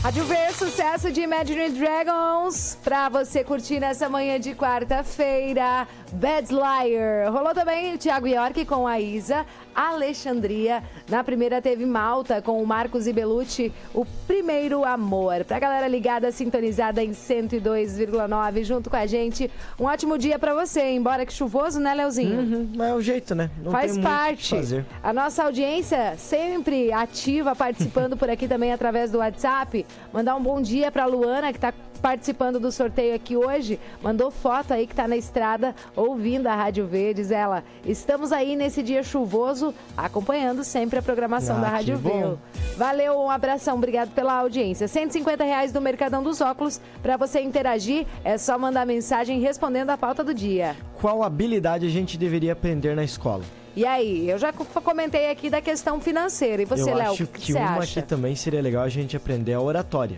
Rádio V, sucesso de Imagine Dragons, pra você curtir nessa manhã de quarta-feira. Bad Liar. Rolou também o Thiago York com a Isa, Alexandria. Na primeira teve Malta com o Marcos e Belucci, O Primeiro Amor. Pra galera ligada, sintonizada em 102,9 junto com a gente. Um ótimo dia pra você, embora que chuvoso, né, Leozinho? Mas é o jeito, né? Não Faz tem parte. muito o que fazer. A nossa audiência sempre ativa, participando por aqui também através do WhatsApp. Mandar um bom dia pra Luana, que tá participando do sorteio aqui hoje. Mandou foto aí que tá na estrada ouvindo a Rádio V. Diz ela, estamos aí nesse dia chuvoso, acompanhando sempre a programação da Rádio V. Valeu, um abração, obrigado pela audiência. R$150 do Mercadão dos Óculos. Pra você interagir, é só mandar mensagem respondendo a pauta do dia. Qual habilidade a gente deveria aprender na escola? E aí, eu já comentei aqui da questão financeira. E você, Léo, o que você uma acha? que também seria legal a gente aprender a oratória.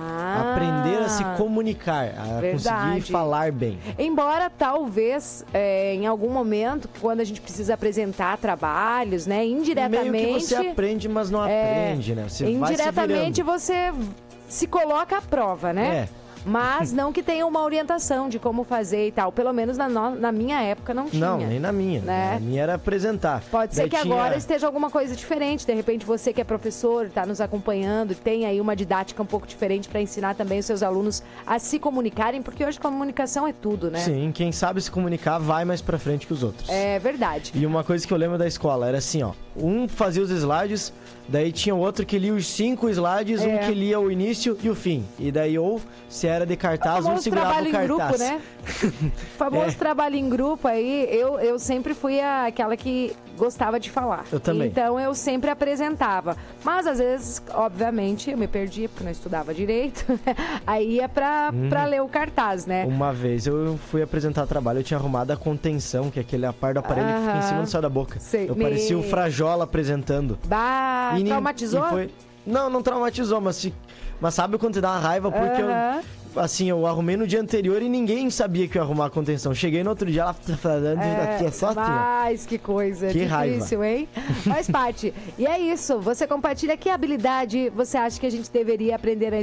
Aprender a se comunicar, a conseguir falar bem. Embora, talvez, em algum momento, quando a gente precisa apresentar trabalhos, né, indiretamente... Meio que você aprende, mas não aprende, né? Você indiretamente vai você se coloca à prova, né? Mas não que tenha uma orientação de como fazer e tal. Pelo menos na minha época não tinha. Não, nem na minha. Né? Na minha era apresentar. Pode ser que agora esteja alguma coisa diferente. De repente você que é professor, está nos acompanhando, tem aí uma didática um pouco diferente para ensinar também os seus alunos a se comunicarem, porque hoje comunicação é tudo, né? Sim, quem sabe se comunicar vai mais pra frente que os outros. É verdade. E uma coisa que eu lembro da escola era assim, ó. Um fazia os slides, daí tinha o outro que lia os 5 slides, um que lia o início e o fim. E daí ou se era de cartaz, um segurava o cartaz. Grupo, né? Famoso trabalho em grupo aí, eu sempre fui aquela que gostava de falar. Eu também. Então eu sempre apresentava. Mas às vezes, obviamente, eu me perdia porque não estudava direito. Aí ia pra ler o cartaz, né? Uma vez eu fui apresentar trabalho, eu tinha arrumado a contenção, que é aquele par do aparelho que fica em cima do céu da boca. Eu parecia o Frajola apresentando. Bah, traumatizou? Não traumatizou, mas sabe quando te dá uma raiva? Porque eu arrumei no dia anterior e ninguém sabia que eu ia arrumar a contenção. Cheguei no outro dia, ela falando aqui, é só assim. Mas que coisa, que difícil, raiva. Hein? Faz parte. E é isso, você compartilha que habilidade você acha que a gente deveria aprender